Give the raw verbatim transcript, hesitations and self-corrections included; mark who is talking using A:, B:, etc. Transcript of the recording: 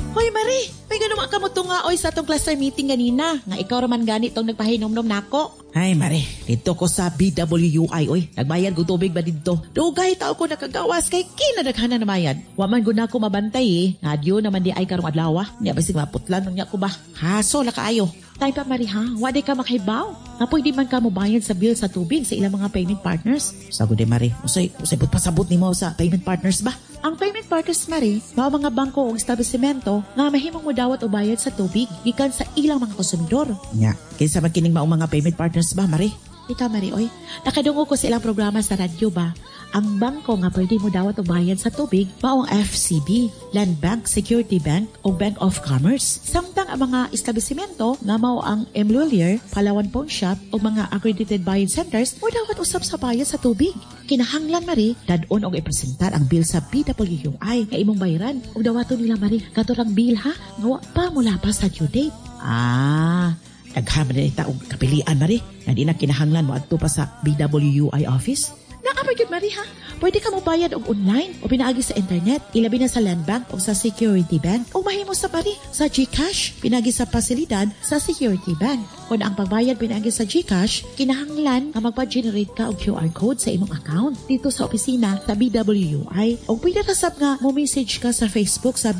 A: Hoy Marie, may ganun ka mo tunga oy sa atong cluster meeting ganina. Nga ikaw raman gani tong nagpahinom-nom nako.
B: Ay Marie, dito ko sa B W U I oy. Nagbayad ko tubig ba dito?
A: Dugay tao ko nakagawas kay kinadaghanan na mayad. Waman gud nako mabantay eh. Nadyo naman di ay karong adlaw. Nya basig maputlan nya ko ba.
B: Haso la kaayo.
A: Tay pa Marie ha, wa di ka makahibaw. Nga pwede man ka mo bayad sa bill sa tubig sa ilang mga payment partners.
B: Sagod eh Marie, usay usay but pasabot nimo sa payment partners ba?
A: Ang payment partners Marie, mao mga bangko o establishmento nga mahimong mo dawat o bayad sa tubig gikan sa ilang mga konsumidor.
B: Nya, kinsa man kining maong mga payment partners ba Marie?
A: Ika Marie oy, nakadungo ko sa ilang programa sa radyo ba. Ang bangko nga pwede mo dawat o bayad sa tubig maong F C B, Land Bank, Security Bank o Bank of Commerce. Samtang ang mga establishmento nga mao ang M. Lulier, Palawan Pawn Shop o mga accredited buying centers mo dawat usab sa bayad sa tubig. Kinahanglan Marie, dadon og ipresentar ang bill sa B W U I nga imong bayaran ug dawaton nila Marie katurang bill ha nga wa pa mula pa sa due date.
B: Ah, daghan na ita og kapilian Marie. Nga di na kinahanglan mo adto pa sa B W U I office.
A: Nakamay gud Marie ha. Pwede ka mo bayad og online o pinaagi sa internet, ilabi na sa Land Bank o sa Security Bank o mahimo sa Marie sa GCash, pinagi sa pasilidad sa Security Bank. Kung ang pagbayad pinagi sa GCash, kinahanglan nga magpa-generate ka og Q R code sa imong account dito sa opisina sa B W U I o pwede rasab nga mo message ka sa Facebook sa